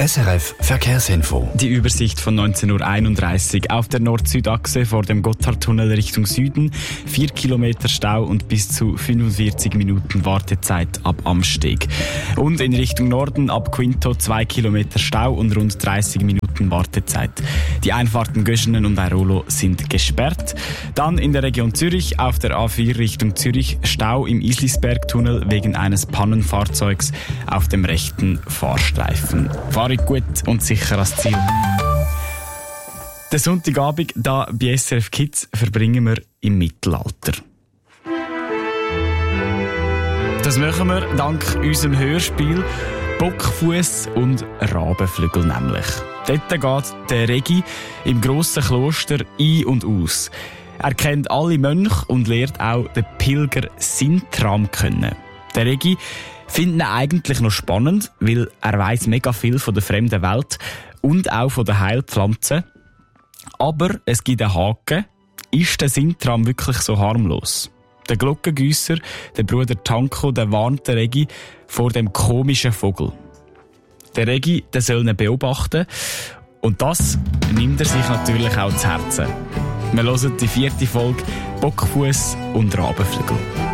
SRF Verkehrsinfo. Die Übersicht von 19.31 Uhr auf der Nord-Süd-Achse vor dem Gotthardtunnel Richtung Süden. 4 Kilometer Stau und bis zu 45 Minuten Wartezeit ab Amsteg. Und in Richtung Norden ab Quinto 2 Kilometer Stau und rund 30 Minuten Wartezeit. Die Einfahrten Göschenen und Airolo sind gesperrt. Dann in der Region Zürich auf der A4 Richtung Zürich Stau im Islisbergtunnel wegen eines Pannenfahrzeugs auf dem rechten Fahrstreifen. Fahrt gut und sicher ans Ziel. Den Sonntagabend da bei SRF Kids verbringen wir im Mittelalter. Das machen wir dank unserem Hörspiel Bockfuss und Rabenflügel nämlich. Dort geht der Regi im grossen Kloster ein und aus. Er kennt alle Mönche und lernt auch den Pilger Sintram kennen. Der Regi findet ihn eigentlich noch spannend, weil er weiss mega viel von der fremden Welt und auch von den Heilpflanzen. Aber es gibt einen Haken. Ist der Sintram wirklich so harmlos? Der Glockengüsser, der Bruder Tanko, der warnt den Regi vor dem komischen Vogel. Der Regi, der soll ihn beobachten. Und das nimmt er sich natürlich auch zu Herzen. Wir hören die 4. Folge Bockfuss und Rabenflügel.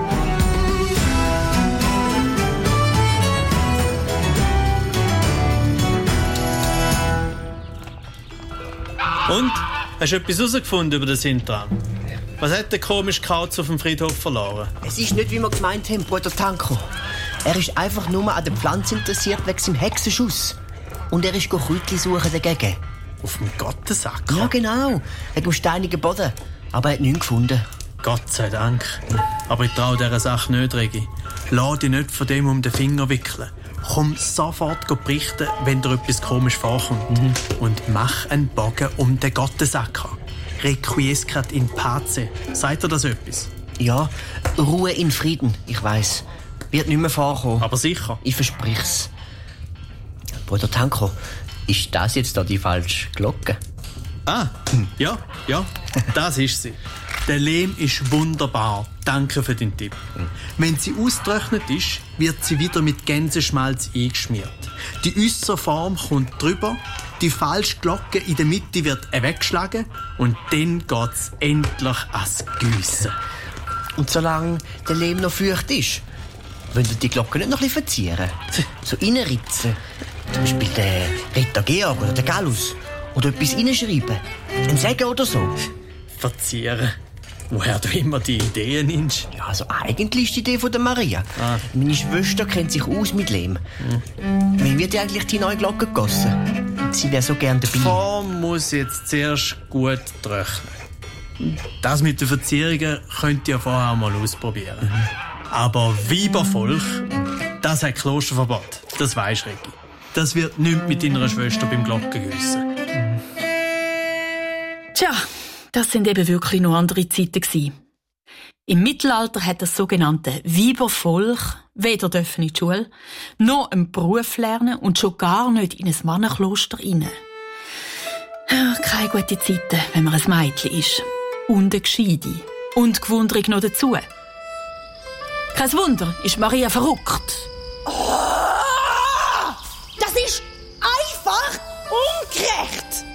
Und? Hast du etwas herausgefunden über den Sintram? Was hat der komische Kauz auf dem Friedhof verloren? Es ist nicht, wie wir gemeint haben, Bruder Tanko. Er ist einfach nur an der Pflanze interessiert wegen seinem Hexenschuss. Und er ist Kräutchen suchen dagegen. Auf dem Gottesacker? Ja, genau. Wegen dem steinigen Boden. Aber er hat nichts gefunden. Gott sei Dank. Aber ich traue dieser Sache nicht, Regi. Lass dich nicht von dem um den Finger wickeln. Komm sofort berichten, wenn dir etwas komisch vorkommt. Und mach einen Bogen um den Gottesacker. Requiescat in pace. Sagt dir das etwas? Ja, Ruhe in Frieden, ich weiss. Wird nicht mehr vorkommen. Aber sicher. Ich versprich's. Bruder Tanko, ist das jetzt da die falsche Glocke? Ah, ja, das ist sie. Der Lehm ist wunderbar. Danke für den Tipp. Wenn sie ausgetrocknet ist, wird sie wieder mit Gänseschmalz eingeschmiert. Die äußere Form kommt drüber, die falsche Glocke in der Mitte wird weggeschlagen und dann geht's endlich ans Giessen. Und solange der Lehm noch feucht ist, wollen die Glocke nicht noch ein bisschen verzieren? So reinritzen. Zum Beispiel den Ritter Georg oder den Gallus. Oder etwas reinschreiben. Ein Segen oder so. Verzieren? Woher du immer die Ideen nimmst? Ja, also eigentlich ist die Idee von der Maria. Meine Schwester kennt sich aus mit Lehm. Wann wird eigentlich die neue Glocke gegossen? Sie wäre so gern dabei. Die Form muss jetzt zuerst gut trocknen. Das mit den Verzierungen könnt ihr vorher auch mal ausprobieren. Aber Weibervolk, das hat Klosterverbot. Das weisst du, Regi. Das wird nicht mit deiner Schwester beim Glockengüssen. Tja, das sind eben wirklich noch andere Zeiten gewesen. Im Mittelalter hat das sogenannte Weibervolk weder dürfen in die Schule, noch einen Beruf lernen und schon gar nicht in ein Mannenkloster rein. Ja, keine gute Zeiten, wenn man ein Mädchen ist. Und eine Gescheide. Und gewundrig noch dazu. Kein Wunder, ist Maria verrückt. Das ist einfach ungerecht!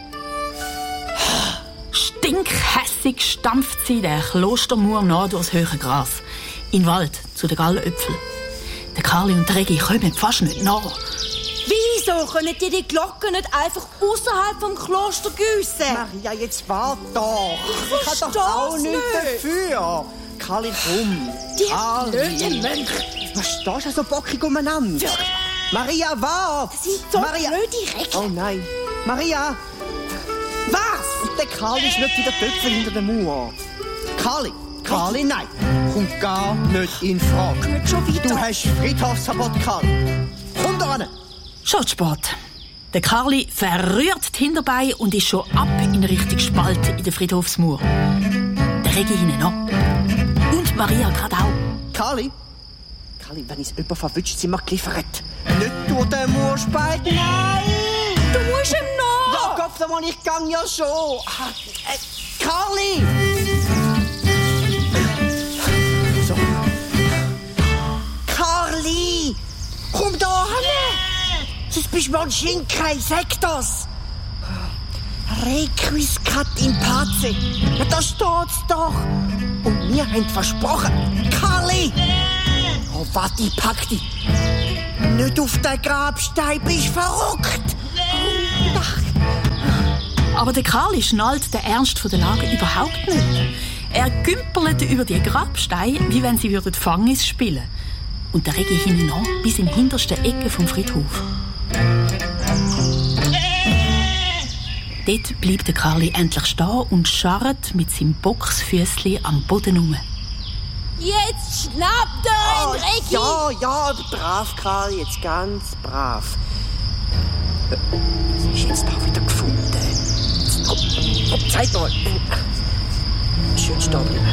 Stinkhässig stampft sie der Klostermauer nach durchs hohe Gras. In den Wald, zu den Gallenöpfeln. Der Karli und der Regi kommen fast nicht nach. Wieso können die Glocken nicht einfach außerhalb vom Kloster giessen? Maria, jetzt wart doch. Ich kann doch auch nichts dafür. Karli, komm. Die blöden Mönche. Was stehst du so bockig umeinander? Ja. Maria, wart! Das sind so Maria. blöde Regeln. Oh nein. Maria! Was? Und der Karli ist nicht wieder Töpfer hinter der Mauer. Karli, nein. Kommt gar nicht in Frage. Nicht schon wieder. Du hast Friedhofsverbot, Karli. Komm da ran. Schon zu spät. Der Karli verrührt die Hinterbeine und ist schon ab in Richtung Spalt in der Friedhofsmauer. Der Regi hinten noch. Und Maria gerade auch. Karli, wenn es jemand verwünscht, sind wir geliefert. Nicht durch den Mauerspalt, nein! Du musst ihm noch! Ja, Kopf, ich gang ja schon. Karli! So. Karli! Komm da hin! das bist Monschinkai, sag das! Requiescat in pace. Ja, da steht's doch. Und wir haben versprochen, Karli! Oh, warte, ich pack dich. Nicht auf den Grabstein, bist verrückt! Aber der Karli schnallt den Ernst der Lage überhaupt nicht. Er gümpelt über die Grabsteine, wie wenn sie Fangis spielen würden. Und der Regi hinein bis in die hinterste Ecke vom Friedhof. Dort bleibt der Karli endlich stehen und scharrt mit seinem Boxfüßli am Boden herum. Jetzt schnappt er ihn, Regi! Ja, brav, Karli, jetzt ganz brav. Was ist jetzt da wieder gefunden? Komm, zeig mal. Schön stehen bleiben.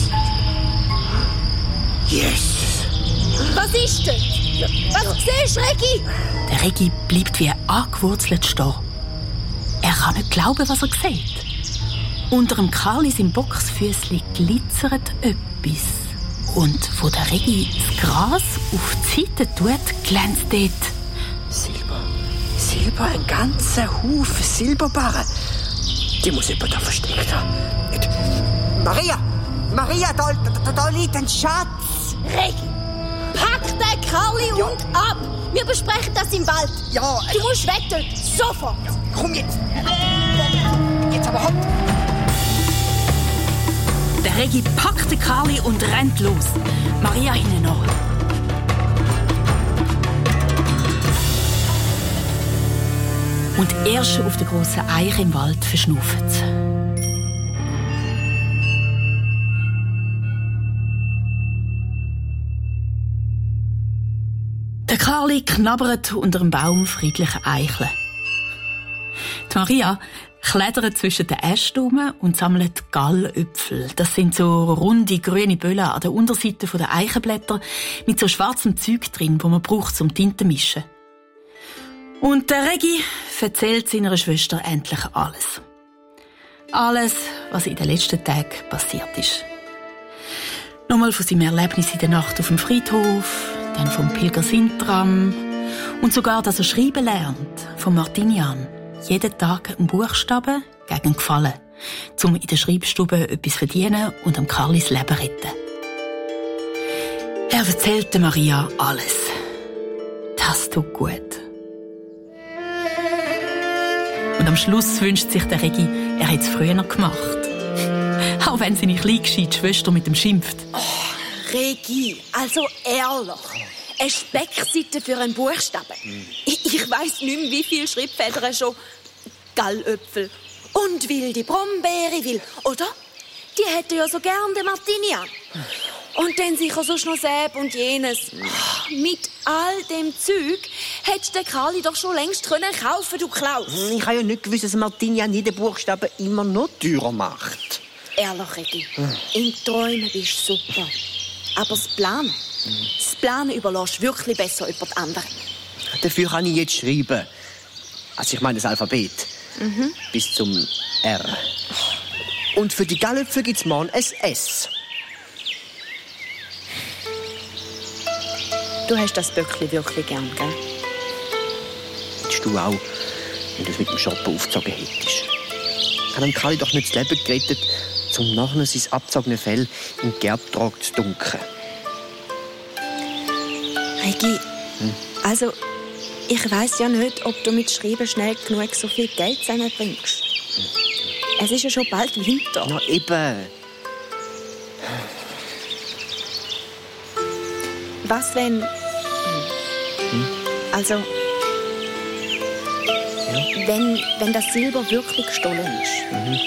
Yes! Was ist denn? Was siehst du, Regi? Der Regi bleibt wie angewurzelt stehen. Er kann nicht glauben, was er sieht. Unter dem Karli im Boxfüßli glitzert etwas. Und wo der Regi das Gras auf die Seite tut, glänzt dort Silber, ein ganzer Haufen Silberbarren. Die muss jemand da versteckt haben. Maria, da liegt ein Schatz. Regi, pack den Karli und ab. Wir besprechen das im Wald. Ja. Du musst weg dort. Sofort. Komm jetzt. Jetzt aber hopp. Der Regi packt den Karli und rennt los. Maria hinten nach. Und erst auf der grossen Eiche im Wald verschnauft es. Der Karli knabbert unter dem Baum friedliche Eicheln. Die Maria klettert zwischen den Ästen rum und sammelt Gallöpfel. Das sind so runde, grüne Böllen an der Unterseite der Eichenblätter mit so schwarzem Zeug drin, das man braucht zum Tinte mischen. Und der Regi erzählt seiner Schwester endlich alles. Alles, was in den letzten Tagen passiert ist. Nochmal von seinem Erlebnis in der Nacht auf dem Friedhof, dann vom Pilger Sintram und sogar, dass er schreiben lernt, von Martinian. Jeden Tag einen Buchstaben gegen Gefallen, um in der Schreibstube etwas verdienen und am Karlis Leben retten. Er erzählte Maria alles. Das tut gut. Und am Schluss wünscht sich der Regi, er hätte es früher gemacht. Auch wenn seine kleingescheite Schwester mit ihm schimpft. Oh, Regi, also ehrlich. Eine Speckseite für einen Buchstaben. Ich weiss nicht mehr, wie viele Schreibfedern schon. Gallöpfel und wilde Brombeere will, oder? Die hätte ja so gern den Martinian. Und dann sicher sonst noch Säb und jenes. Mit all dem Zeug hättest der Karli doch schon längst kaufen können, du Klaus. Ich habe ja nicht gewusst, dass Martinian jeden Buchstaben immer noch teurer macht. Ehrlich, Regi, im Träumen bist du super. Aber das Planen überlässt wirklich besser über die anderen. Dafür kann ich jetzt schreiben. Also ich meine das Alphabet. Bis zum R. Und für die Gallöpfel gibt es morgen ein S. Du hast das Böckli wirklich gern, gell? Hättest du auch, wenn du es mit dem Shoppen aufgezogen hättest. Ich habe dem Karli doch nicht das Leben gerettet, um nachher sein abgezogene Fell im Gerbtrag zu dunkeln. Regi, also, ich weiss ja nicht, ob du mit Schreiben schnell genug so viel Geld zusammenbringst. Es ist ja schon bald Winter. Na eben. Was, wenn... Also... Wenn das Silber wirklich gestohlen ist.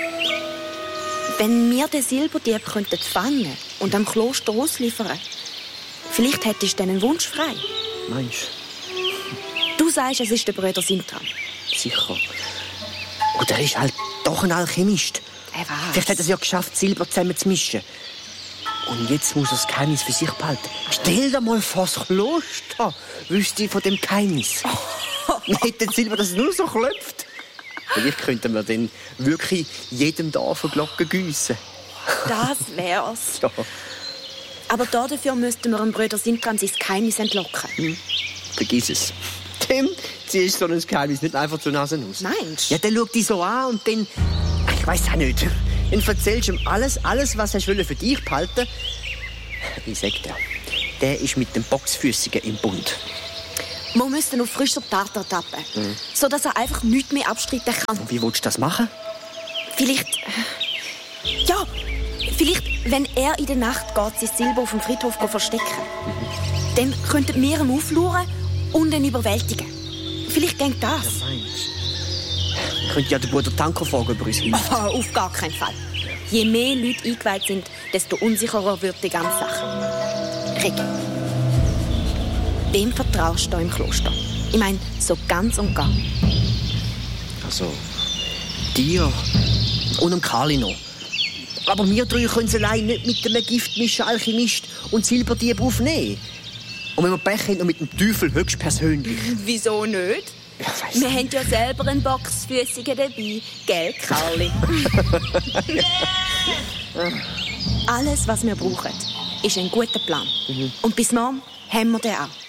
Wenn wir den Silberdieb fangen und am Kloster ausliefern, vielleicht hättest du dann einen Wunsch frei. Meinst Du sagst, es ist der Bruder Sintram. du? Sicher. Und er ist halt doch ein Alchemist. Er war's. Vielleicht hat er es ja geschafft, Silber zusammen zu mischen. Und jetzt muss er das Geheimnis für sich behalten. Stell dir mal vor, das Kloster wüsste von dem Geheimnis. Wir hätten Silber, dass es nur so klopft. Vielleicht könnten wir dann wirklich jedem Dorf eine Glocke giessen. Das wär's. Ja. Aber dafür müssten wir dem Bruder Sintram sein Geheimnis entlocken. Vergiss es. Dem ziehst so ein Geheimnis nicht einfach zur Nase aus. Meinst Ja, dann schau dich so an und dann... Ich weiss auch nicht. Dann erzählst du ihm alles, was er für dich behalten. Ich sag dir, der ist mit dem Boxfüssigen im Bund. Wir müssen auf frischer Tat ertappen, sodass er einfach nichts mehr abstreiten kann. Und wie willst du das machen? Vielleicht, wenn er in der Nacht geht, sein Silber auf dem Friedhof verstecken. Dann könnten wir ihn auflauern und ihn überwältigen. Vielleicht denkt das. Ich könnte ja den Bruder Tanko fragen, ob er uns hilft. Auf gar keinen Fall. Je mehr Leute eingeweiht sind, desto unsicherer wird die ganze Sache. Regi, wem vertraust du im Kloster? Ich meine, so ganz und gar. Also, dir und dem Kali noch. Aber wir drei können es allein nicht mit dem Giftmischer Alchemist und Silberdieb aufnehmen. Und wenn wir Pech haben, noch mit dem Teufel höchstpersönlich. Wieso nicht? Wir haben ja selber einen Boxfüssigen dabei, gell, Karli? Alles, was wir brauchen, ist ein guter Plan. Und bis morgen haben wir den auch.